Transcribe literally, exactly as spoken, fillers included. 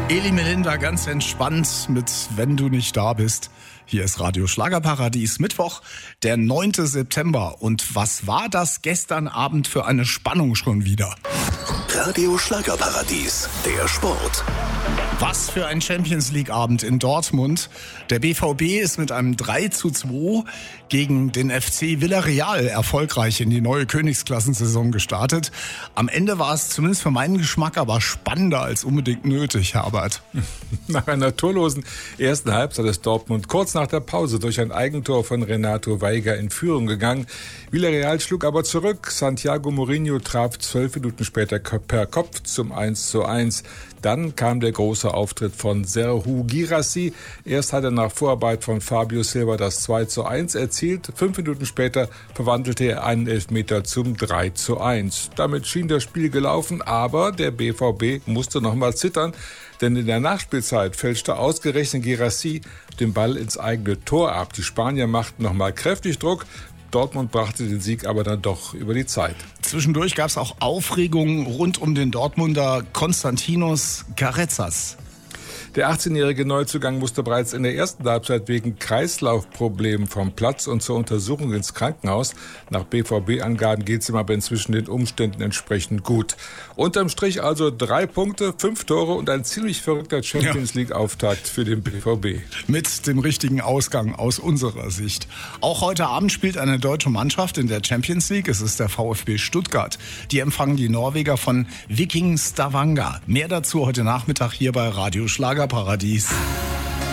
Eli Melinda ganz entspannt mit Wenn du nicht da bist. Hier ist Radio Schlagerparadies, Mittwoch, der neunte September. Und was war das gestern Abend für eine Spannung schon wieder? Radio Schlagerparadies, der Sport. Was für ein Champions-League-Abend in Dortmund. Der B V B ist mit einem drei zu zwei gegen den F C Villarreal erfolgreich in die neue Königsklassensaison gestartet. Am Ende war es zumindest für meinen Geschmack aber spannender als unbedingt nötig, Herbert. Nach einer torlosen ersten Halbzeit ist Dortmund kurz nach der Pause durch ein Eigentor von Renato Weiger in Führung gegangen. Villarreal schlug aber zurück. Santiago Mourinho traf zwölf Minuten später per Kopf zum eins zu eins. Dann kam der große Auftritt von Serhou Guirassy. Erst hat er nach Vorarbeit von Fabio Silva das zwei zu eins erzielt. Fünf Minuten später verwandelte er einen Elfmeter zum drei zu eins. Damit schien das Spiel gelaufen, aber der B V B musste noch mal zittern. Denn in der Nachspielzeit fälschte ausgerechnet Guirassy den Ball ins eigene Tor ab. Die Spanier machten noch mal kräftig Druck. Dortmund brachte den Sieg aber dann doch über die Zeit. Zwischendurch gab es auch Aufregung rund um den Dortmunder Konstantinos Carezas. Der achtzehnjährige Neuzugang musste bereits in der ersten Halbzeit wegen Kreislaufproblemen vom Platz und zur Untersuchung ins Krankenhaus. Nach B V B-Angaben geht es ihm aber inzwischen den Umständen entsprechend gut. Unterm Strich also drei Punkte, fünf Tore und ein ziemlich verrückter Champions-League-Auftakt für den B V B. Mit dem richtigen Ausgang aus unserer Sicht. Auch heute Abend spielt eine deutsche Mannschaft in der Champions League. Es ist der VfB Stuttgart. Die empfangen die Norweger von Viking Stavanger. Mehr dazu heute Nachmittag hier bei Radio Schlagerparadies.